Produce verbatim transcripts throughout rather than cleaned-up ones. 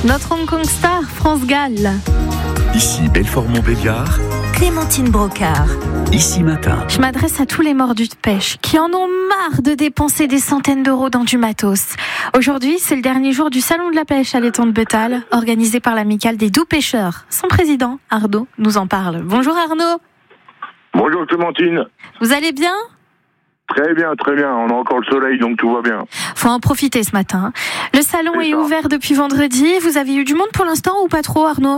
Notre Hong Kong star, France Gall. Ici Belfort-Montbéliard, Clémentine Brocard. Ici Matin. Je m'adresse à tous les mordus de pêche qui en ont marre de dépenser des centaines d'euros dans du matos. Aujourd'hui, c'est le dernier jour du Salon de la pêche à l'étang de Bettal, organisé par l'Amicale des doux pêcheurs. Son président, Arnaud, nous en parle. Bonjour Arnaud. Bonjour Clémentine. Vous allez bien ? Très bien, très bien. On a encore le soleil, donc tout va bien. Faut en profiter ce matin. Le salon C'est est ça. ouvert depuis vendredi. Vous avez eu du monde pour l'instant ou pas trop, Arnaud ?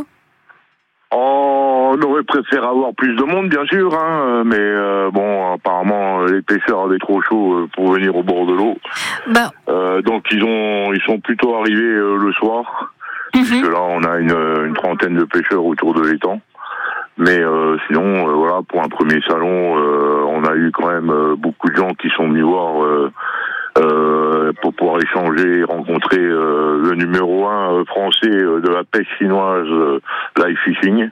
On aurait préféré avoir plus de monde, bien sûr, hein, mais euh, bon, apparemment, les pêcheurs avaient trop chaud euh, pour venir au bord de l'eau. Bah, Euh, donc ils ont, ils sont plutôt arrivés euh, le soir. Parce que là, on a une, une trentaine de pêcheurs autour de l'étang. Mais euh, sinon, euh, voilà, pour un premier salon, euh, on a eu quand même euh, beaucoup de gens qui sont venus voir euh, euh, pour pouvoir échanger, rencontrer euh, le numéro un euh, français euh, de la pêche chinoise, euh, Live Fishing.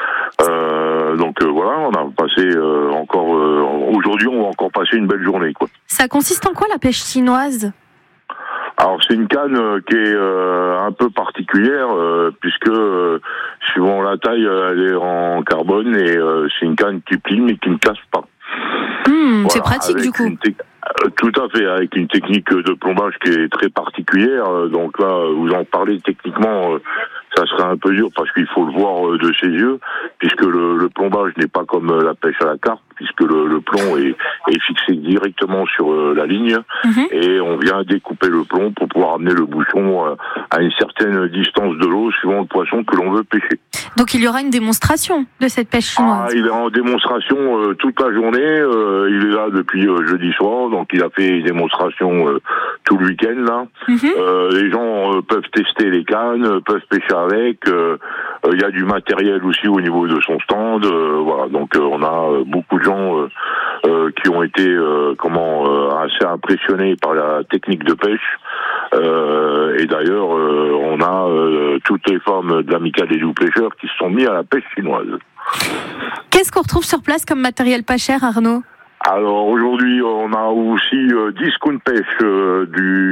Euh, donc euh, voilà, on a passé euh, encore euh, aujourd'hui, on va encore passer une belle journée, quoi. ça consiste en quoi la pêche chinoise ? Alors c'est une canne euh, qui est euh, un peu particulière euh, puisque euh, suivant la taille, euh, elle est en carbone et euh, c'est une canne qui plie mais qui ne casse pas. Hmm, C'est Voilà, pratique avec du coup. une tec- euh, Tout à fait, avec une technique de plombage qui est très particulière. euh, Donc là, vous en parlez techniquement, euh, ça serait un peu dur parce qu'il faut le voir euh, de ses yeux, puisque le, le plombage n'est pas comme euh, la pêche à la carpe, puisque le, le plomb est, est fixé directement sur euh, la ligne Mhm. et on vient découper le plomb pour pouvoir amener le bouchon euh, à une certaine distance de l'eau suivant le poisson que l'on veut pêcher. Donc il y aura une démonstration de cette pêche Ah, chinoise. il est en démonstration euh, toute la journée. euh, il est là depuis euh, jeudi soir, donc il a fait une démonstration euh, tout le week-end là. Mhm. Euh, les gens euh, peuvent tester les cannes, euh, peuvent pêcher avec. euh, euh, Il y a du matériel aussi au niveau de son stand. euh, voilà, donc euh, on a euh, beaucoup de gens euh, euh, qui ont été euh, comment euh, assez impressionnés par la technique de pêche. Euh, et d'ailleurs, euh, on a euh, toutes les femmes de l'Amicale des doux pêcheurs qui se sont mis à la pêche chinoise. Qu'est-ce qu'on retrouve sur place comme matériel pas cher, Arnaud ? Alors aujourd'hui, on a aussi euh, discount pêche euh,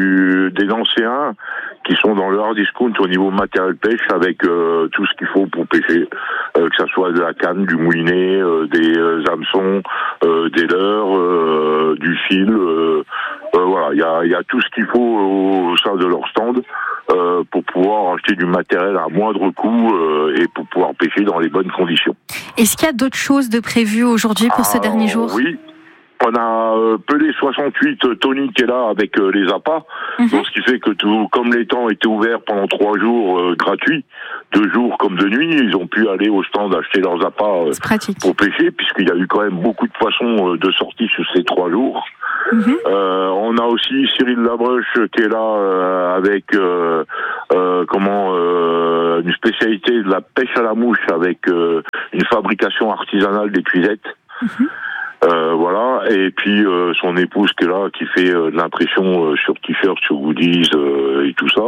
du des anciens qui sont dans le hard discount au niveau matériel pêche avec euh, tout ce qu'il faut pour pêcher, euh, que ça soit de la canne, du moulinet, euh, des euh, hameçons, euh, des leurres, euh, du fil. Euh, euh, voilà, il y a, il y a tout ce qu'il faut au, au sein de leur stand euh, pour pouvoir acheter du matériel à moindre coût euh, et pour pouvoir pêcher dans les bonnes conditions. Est-ce qu'il y a d'autres choses de prévues aujourd'hui pour ce Alors, dernier jour ? Oui. On a euh, Pelé soixante-huit, euh, Tony qui est là avec euh, les appâts. Mhm. Donc ce qui fait que tout, comme les temps étaient ouverts pendant trois jours euh, gratuits, de jour comme de nuit, ils ont pu aller au stand acheter leurs appâts euh, C'est pratique. pour pêcher, puisqu'il y a eu quand même beaucoup de poissons euh, de sortie sur ces trois jours. Mhm. Euh, on a aussi Cyril Labroche qui est là euh, avec euh, euh, comment euh, une spécialité de la pêche à la mouche avec euh, une fabrication artisanale des cuisettes. Mhm. Euh, voilà, et puis euh, son épouse qui est là, qui fait euh, de l'impression euh, sur t-shirt, sur goodies euh, et tout ça.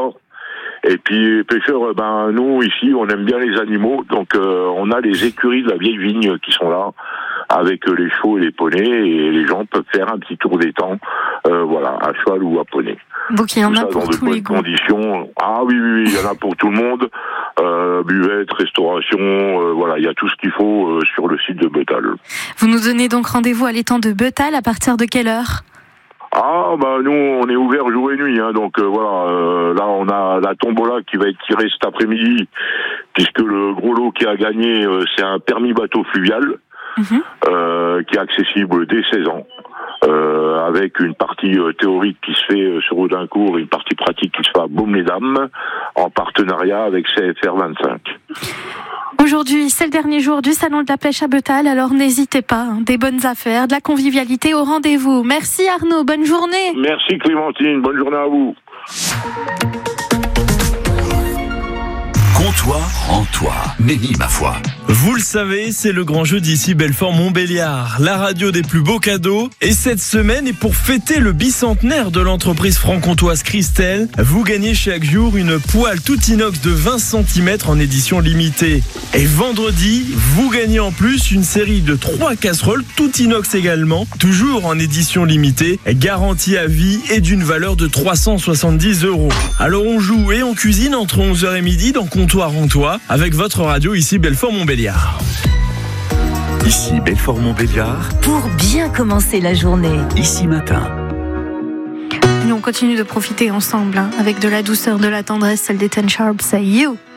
Et puis les pêcheurs, euh, ben nous ici, on aime bien les animaux, donc euh, on a les écuries de la vieille vigne qui sont là, avec euh, les chevaux et les poneys, et les gens peuvent faire un petit tour d'étang, euh, voilà, à cheval ou à poney. Donc il y en Tout a ça pour dans de tous les bonnes goûts. conditions. Ah oui, oui, oui, il y en a pour tout le monde. Euh, buvette, restauration, euh, voilà, il y a tout ce qu'il faut euh, sur le site de Bettal. Vous nous donnez donc rendez-vous à l'étang de Bettal à partir de quelle heure ? Ah bah nous on est ouvert jour et nuit, hein, donc euh, voilà, euh, là on a la tombola qui va être tirée cet après-midi, puisque le gros lot qui a gagné euh, c'est un permis bateau fluvial Mhm. euh, qui est accessible dès seize ans. Euh, avec une partie euh, théorique qui se fait euh, sur Audincourt et une partie pratique qui se fait à Baume-les-Dames en partenariat avec C F R vingt-cinq. Aujourd'hui, c'est le dernier jour du Salon de la pêche à Bettal, alors n'hésitez pas, hein, des bonnes affaires, de la convivialité au rendez-vous. Merci Arnaud, bonne journée. Merci Clémentine, bonne journée à vous. Comptoir rends-toi. Nenny, ma foi. Vous le savez, c'est le grand jeu d'ici Belfort-Montbéliard, la radio des plus beaux cadeaux. Et cette semaine, et pour fêter le bicentenaire de l'entreprise franc-comtoise Christelle, vous gagnez chaque jour une poêle tout inox de vingt centimètres en édition limitée. Et vendredi, vous gagnez en plus une série de trois casseroles tout inox également, toujours en édition limitée, garantie à vie et d'une valeur de trois cent soixante-dix euros. Alors on joue et on cuisine entre onze heures et midi dans Comptoir en Toit avec votre radio ici Belfort-Montbéliard. Ici Belfort-Montbéliard. Pour bien commencer la journée. Ici Matin. Nous on continue de profiter ensemble hein, avec de la douceur, de la tendresse, celle des Ten Sharp, c'est You.